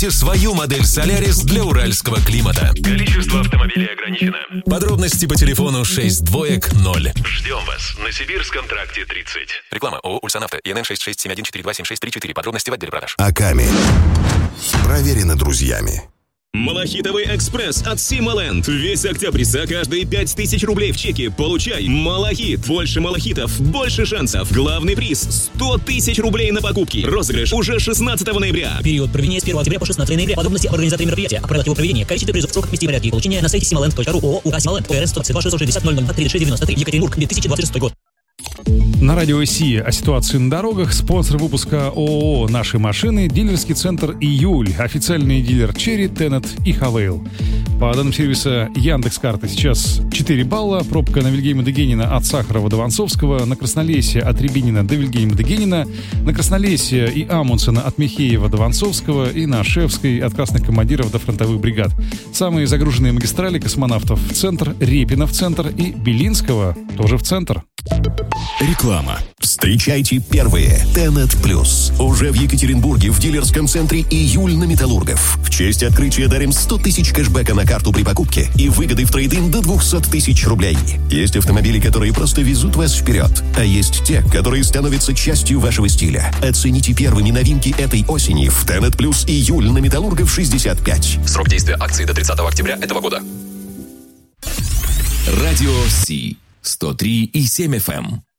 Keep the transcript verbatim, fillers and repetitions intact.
Выберите свою модель Солярис для уральского климата. Количество автомобилей ограничено. Подробности по телефону шесть двоек ноль. Ждем вас на Сибирском тракте тридцать. Реклама ООО «Ульсанавто». ИНН шесть шесть семь один четыре два семь шесть три четыре. Подробности в отделе продаж. Аками. Проверено друзьями. Малахитовый экспресс от Симоленд. Весь октябрь за каждые пять тысяч рублей в чеке получай Малахит. Больше малахитов, больше шансов. Главный приз – сто тысяч рублей на покупки. Розыгрыш уже шестнадцатого ноября. Период проведения с первого октября по шестнадцатого ноября. Подробности об организаторе мероприятия. О правилах его проведения. Количество призов, срок вести порядки получения на сайте симоленд точка ру. ООО УК Симоленд. ОРС сто двадцать два шестьсот шестьдесят ноль ноль два тридцать шесть девяносто три. Екатеринбург. две тысячи двадцать шестой год. На радио России о ситуации на дорогах. Спонсор выпуска ООО «Наши машины», дилерский центр «Июль», официальный дилер «Черри», «Теннет» и «Хавейл». По данным сервиса Яндекс.Карты сейчас четыре балла. Пробка на Вильгельма Дегенина от Сахарова до Вонцовского, на Краснолесье от Рябинина до Вильгельма Дегенина, на Краснолесье и Амундсена от Михеева до Вонцовского и на Шевской от Красных командиров до фронтовых бригад. Самые загруженные магистрали космонавтов в центр, Репина в центр и Белинского тоже в центр. Реклама. Встречайте первые Теннет Плюс. Уже в Екатеринбурге в дилерском центре «Июль» на Металлургов. В честь открытия дарим сто тысяч кэшбэка на карту при покупке и выгоды в трейд-ин до двести тысяч рублей. Есть автомобили, которые просто везут вас вперед, а есть те, которые становятся частью вашего стиля. Оцените первыми новинки этой осени в Теннет Плюс «Июль» на Металлургов шестьдесят пять. Срок действия акции до тридцатого октября этого года. Радио Си. сто три и семь эф эм.